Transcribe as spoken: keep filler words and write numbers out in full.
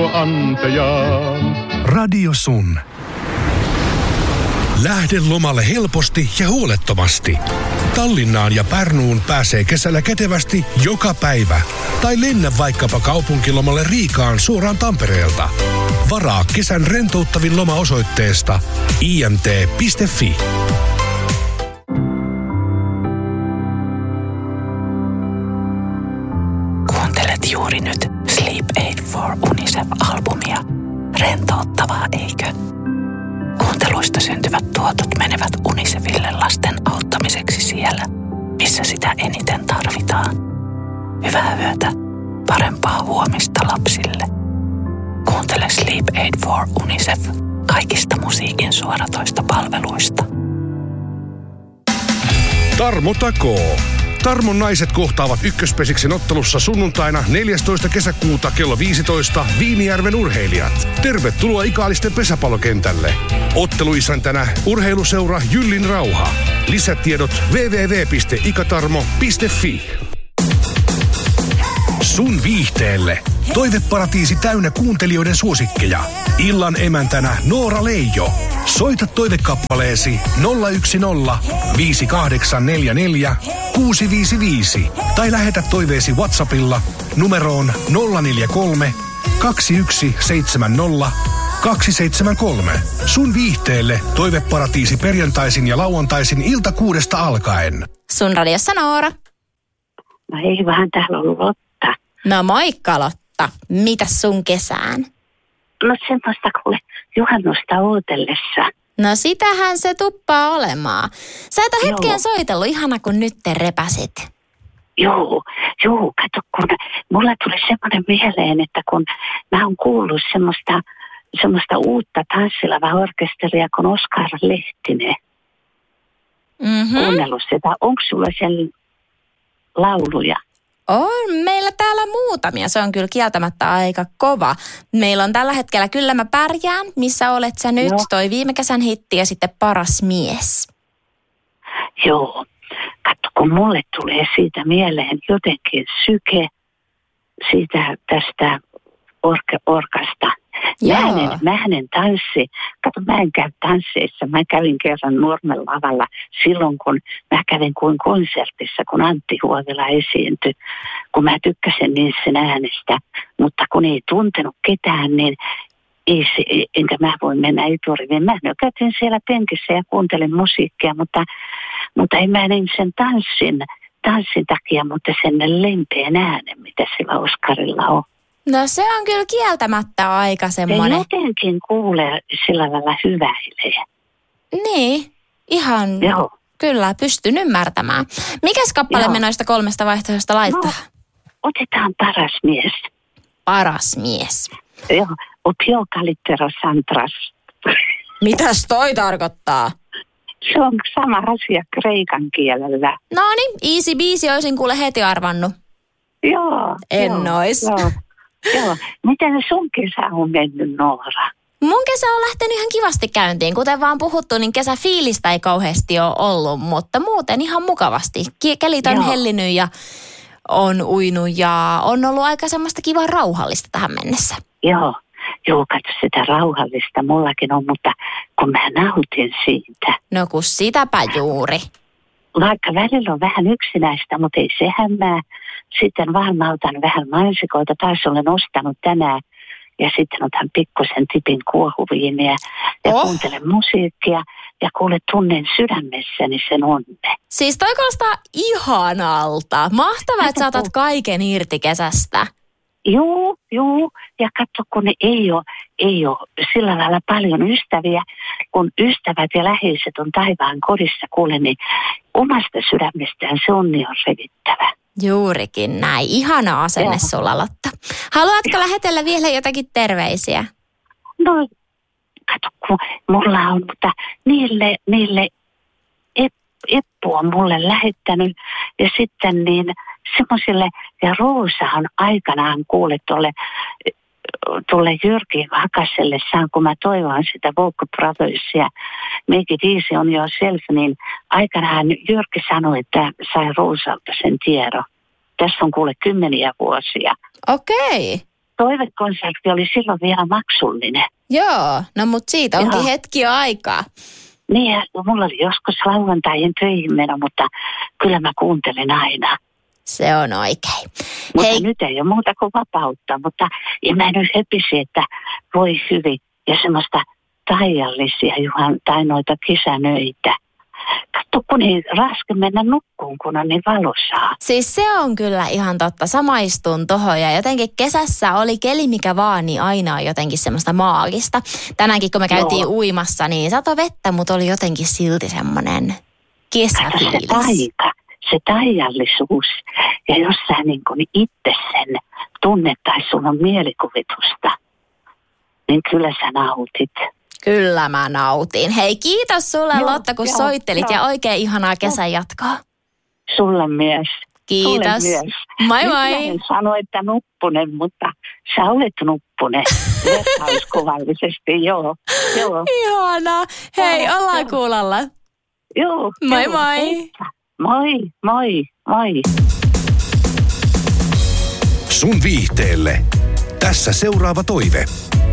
tuo antajaan. Radio Sun. Lähde lomalle helposti ja huolettomasti. Tallinnaan ja Pärnuun pääsee kesällä kätevästi joka päivä. Tai lennä vaikkapa kaupunkilomalle Riikaan suoraan Tampereelta. Varaa kesän rentouttavin loma osoitteesta i m t piste f i. Kuuntelet juuri nyt Sleep Aid for UNICEF-albumia. Rentouttavaa, eikö? Kuunteluista syntyvät tuotot menevät UNICEFille lasten auttamiseksi siellä, missä sitä eniten tarvitaan. Hyvää yötä, parempaa huomista lapsille. Kuuntele Sleep Aid for UNICEF kaikista musiikin suoratoista palveluista. Tarmo takoo. Tarmon naiset kohtaavat ykköspesiksen ottelussa sunnuntaina neljästoista kesäkuuta kello viisitoista Viinijärven urheilijat. Tervetuloa Ikaalisten pesäpallokentälle. Otteluisäntänä urheiluseura Jyllin Rauha. Lisätiedot double-u double-u double-u piste ikatarmo piste f i. Sun viihteelle. Toiveparatiisi täynnä kuuntelijoiden suosikkeja. Illan emäntänä Noora Leijo. Soita toivekappaleesi nolla yksi nolla viisi kahdeksan neljä neljä kuusi viisi viisi tai lähetä toiveesi WhatsAppilla numeroon nolla neljä kolme kaksi yksi seitsemän nolla kaksi seitsemän kolme. Sun viihteelle toiveparatiisi perjantaisin ja lauantaisin ilta kuudesta alkaen. Sun radiossa Noora. No ei, vähän täällä on Lotta. No moikka Lotta. Mitäs sun kesään? No semmoista kuule juhannusta ootellessa. No sitähän se tuppaa olemaan. Sä et ole hetkeen Joo. soitellut, ihana kun nyt te repäsit. Joo, joo, kato kun mulla tuli semmoinen mieleen, että kun mä oon kuullut semmoista, semmoista uutta tanssilava-orkesteria kuin Oskar Lehtinen. Mm-hmm. Kuunnellut sitä. Onko sulla sen lauluja? On meillä täällä muutamia. Se on kyllä kieltämättä aika kova. Meillä on tällä hetkellä Kyllä mä pärjään, missä olet sä nyt, Joo. toi viime kesän hitti ja sitten Paras mies. Joo. Katso, kun mulle tulee siitä mieleen jotenkin syke siitä tästä orke, orkasta. Mähänen, mähänen tanssi. Kato, mä en käy tansseissa. Mä kävin kerran Nurmen lavalla silloin, kun mä kävin kuin konsertissa, kun Antti Huovila esiintyi. Kun mä tykkäsin niin sen äänestä, mutta kun ei tuntenut ketään, niin ei se, enkä mä voi mennä eturiviin. Mä käytin siellä penkissä ja kuuntelin musiikkia, mutta, mutta ei mä niin sen tanssin, tanssin takia, mutta sen lempeän äänen, mitä sillä Oskarilla on. No se on kyllä kieltämättä aika semmoinen. Ja jotenkin kuulee sillä lailla hyväilee. Niin, ihan Joo. kyllä pystyn ymmärtämään. Mikäs kappale Joo. me noista kolmesta vaihtoehdosta laittaa? No, otetaan Paras mies. Paras mies. Joo, o pio kalittero santras. Mitäs toi tarkoittaa? Se on sama asia kreikan kielellä. No niin, easy biisi olisin kuule heti arvannut. Joo. En joo, ois. Joo. Joo. Miten sun kesä on mennyt, Noora? Mun kesä on lähtenyt ihan kivasti käyntiin. Kuten vaan puhuttu, niin kesäfiilistä ei kauheasti ole ollut, mutta muuten ihan mukavasti. Kelit on Joo. hellinyt ja on uinut ja on ollut aika semmoista kivaa rauhallista tähän mennessä. Joo. Joo, katso sitä rauhallista mullakin on, mutta kun mä nautin siitä. No kun sitäpä juuri. Vaikka välillä on vähän yksinäistä, mutta ei se hämmää. Sitten vaan mä otan vähän mansikoita. Taas olen ostanut tänään. Ja sitten otan pikkusen tipin kuohuviiniä ja Oh. kuuntelen musiikkia. Ja kuule, tunnen sydämessäni sen onne. Siis toi kuulostaa ihanalta. Mahtavaa, että sä otat kaiken irti kesästä. Juu, juu. Ja katso, kun ei ole, ei ole sillä lailla paljon ystäviä, kun ystävät ja läheiset on taivaan kodissa, kuule, niin omasta sydämestään se onni on revittävä. Juurikin näin. Ihana asenne Joo. sulla, Lotta. Haluatko lähetellä vielä jotakin terveisiä? No, kato, kun mulla on, mutta niille, niille Eppu on mulle lähettänyt ja sitten niin semmoisille, ja Roosa on aikanaan kuule tuolle, tuolle Jyrki Hakaselle, saan kun mä toivon sitä Vogue Brothersia, Make It Easy on Yourself, niin aikanaan Jyrki sanoi, että sai Roosalta sen tiedon. Tässä on kuule kymmeniä vuosia. Okei. toivekonsertti oli silloin vielä maksullinen. Joo, no mutta siitä onkin Joo. hetki jo aikaa. Niin, ja mulla oli joskus lauantaihin töihin meno, mutta kyllä mä kuuntelen aina. Se on oikein. Mutta Hei, nyt ei ole muuta kuin vapautta, mutta ja mä nyt höpisi, että voi hyvin. Ja semmoista taijallisia juhan, tai noita kisänöitä. Katso, kun ei raske mennä nukkuun, kun on niin valosaa. siis se on kyllä ihan totta. Samaistun tohon ja jotenkin kesässä oli keli mikä vaan, niin aina on jotenkin semmoista maagista. Tänäänkin kun me käytiin Joo. uimassa, niin sato vettä, mutta oli jotenkin silti semmoinen Kato se kesäfiilis. taika, se taijallisuus. Ja jos sä niin kuin itse sen tunnet tai sun on mielikuvitusta, niin kyllä sä nautit. Kyllä mä nautin. Hei, kiitos sulle Joo, Lotta, kun joo, soittelit joo. ja oikein ihanaa kesän jatkoa. Sulle myös. Kiitos. Sulle myös. Moi Nyt moi. mä en sano, että nuppunen, mutta sä olet nuppunen. Vertauskuvallisesti, joo. Joo, Ihanaa. Hei, Joo, ollaan joo. kuulolla. joo. Moi joo. moi. Moi, moi, moi. Sun viihteelle. Tässä seuraava toive.